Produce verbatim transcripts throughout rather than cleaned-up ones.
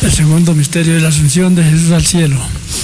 El segundo misterio de la Asunción de Jesús al cielo.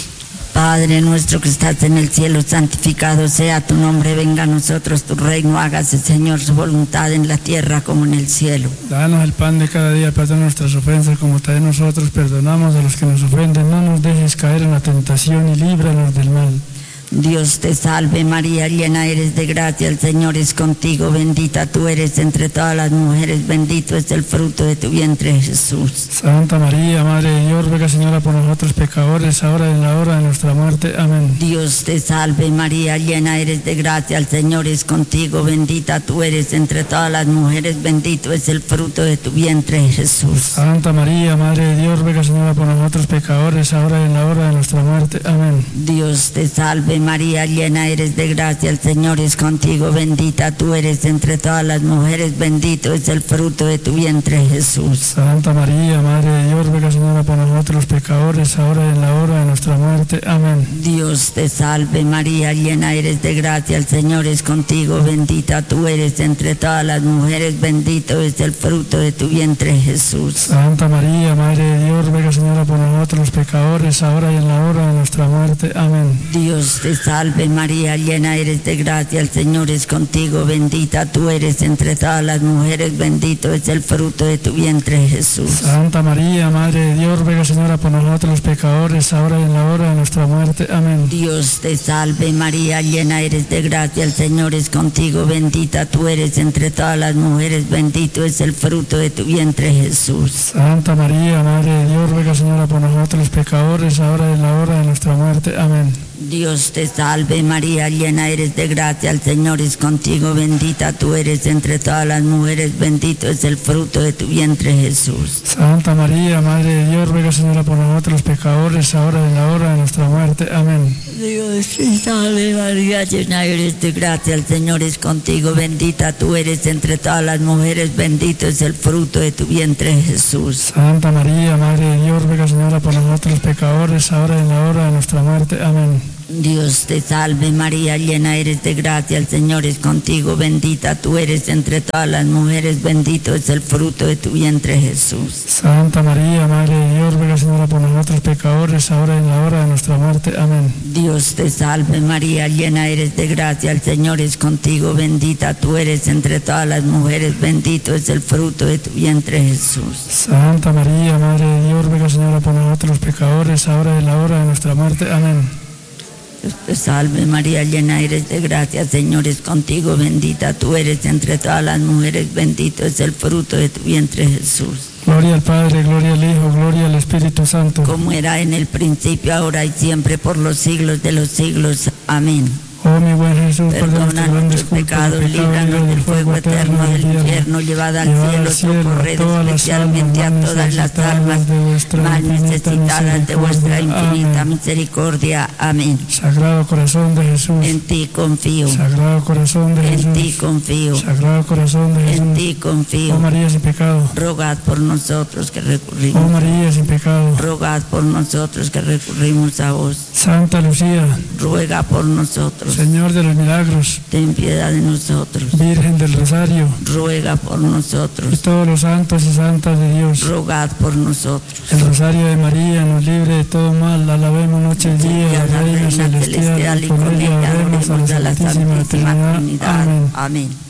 Padre nuestro que estás en el cielo, santificado sea tu nombre, venga a nosotros tu reino, hágase, Señor, su voluntad en la tierra como en el cielo. Danos el pan de cada día, perdona nuestras ofensas como también nosotros perdonamos a los que nos ofenden. No nos dejes caer en la tentación y líbranos del mal. Dios te salve María, llena eres de gracia, el Señor es contigo, bendita tú eres entre todas las mujeres, bendito es el fruto de tu vientre Jesús. Santa María, Madre de Dios, ruega Señora por nosotros pecadores, ahora y en la hora de nuestra muerte. Amén. Dios te salve María, llena eres de gracia, el Señor es contigo, bendita tú eres entre todas las mujeres, bendito es el fruto de tu vientre Jesús. Santa María, Madre de Dios, ruega Señora por nosotros pecadores, ahora y en la hora de nuestra muerte. Amén. Dios te salve María, llena eres de gracia, el Señor es contigo, bendita tú eres entre todas las mujeres, bendito es el fruto de tu vientre Jesús. Santa María, Madre de Dios, ruega Señora por nosotros pecadores, ahora y en la hora de nuestra muerte. Amén. Dios te salve María, llena eres de gracia, el Señor es contigo, bendita tú eres entre todas las mujeres, bendito es el fruto de tu vientre Jesús. Santa María, Madre de Dios, ruega Señora por nosotros pecadores, ahora y en la hora de nuestra muerte. Amén. Dios te salve María, llena eres de gracia, el Señor es contigo, bendita tú eres entre todas las mujeres, bendito es el fruto de tu vientre Jesús. Santa María, Madre de Dios, ruega Señora por nosotros los pecadores, ahora y en la hora de nuestra muerte. Amén. Dios te salve María, llena eres de gracia, el Señor es contigo, bendita tú eres entre todas las mujeres, bendito es el fruto de tu vientre Jesús. Santa María, Madre de Dios, ruega Señora por nosotros los pecadores, ahora y en la hora de nuestra muerte. Amén. Dios te salve María, llena eres de gracia, el Señor es contigo, bendita tú eres entre todas las mujeres, bendito es el fruto de tu vientre Jesús. Santa María, Madre de Dios, ruega Señora por nosotros los pecadores, ahora y en la hora de nuestra muerte. Amén. Dios te salve María, llena eres de gracia, el Señor es contigo, bendita tú eres entre todas las mujeres, bendito es el fruto de tu vientre Jesús. Santa María, Madre de Dios, ruega Señora por nosotros los pecadores, ahora y en la hora de nuestra muerte. Amén. Dios te salve María, llena eres de gracia, el Señor es contigo, bendita tú eres entre todas las mujeres, bendito es el fruto de tu vientre Jesús. Santa María, Madre de Dios, ruega Señora por nosotros pecadores, ahora y en la hora de nuestra muerte. Amén. Dios te salve María, llena eres de gracia, el Señor es contigo, bendita tú eres entre todas las mujeres, bendito es el fruto de tu vientre Jesús. Santa María, Madre de Dios, ruega Señora por nosotros los pecadores, ahora y en la hora de nuestra muerte. Amén. Dios te salve María, llena eres de gracia, el Señor es contigo, bendita tú eres entre todas las mujeres, bendito es el fruto de tu vientre Jesús. Gloria al Padre, gloria al Hijo, gloria al Espíritu Santo. Como era en el principio, ahora y siempre, por los siglos de los siglos. Amén. Oh mi buen Jesús, perdona nuestros pecados, líbranos del fuego eterno del infierno, llevad al cielo, socorred especialmente a todas las almas más necesitadas de vuestra infinita misericordia. Amén. Sagrado corazón de Jesús, en ti confío. Sagrado corazón de Jesús, en ti confío. Sagrado corazón de Jesús, en ti confío. Oh María sin pecado, rogad por nosotros que recurrimos. Oh María sin pecado, rogad por nosotros que recurrimos a vos. Santa Lucía, ruega por nosotros. Señor de los milagros, ten piedad de nosotros. Virgen del Rosario, ruega por nosotros. Y todos los santos y santas de Dios, rogad por nosotros. El Rosario de María nos libre de todo mal, alabemos noche y día, la Reina celestial, y con ella oremos a la Santísima Trinidad. Amén. Amén.